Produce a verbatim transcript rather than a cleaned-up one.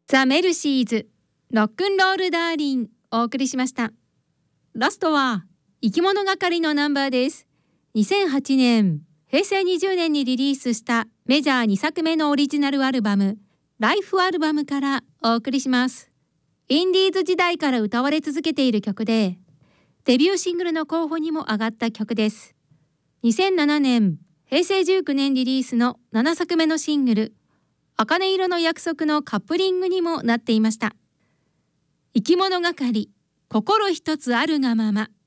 ザ・メルシーズロックンロールダーリンお送りしました。ラストは生き物係のナンバーです。にせんはちねんへいせいにじゅうねんにリリースしたメジャーにさくめのオリジナルアルバムライフアルバムからお送りします。インディーズ時代から歌われ続けている曲で、デビューシングルの候補にも上がった曲です。にせんななねんへいせいじゅうきゅうねんリリースのななさくめのシングル茜色の約束のカップリングにもなっていました。生き物係心一つあるがまま。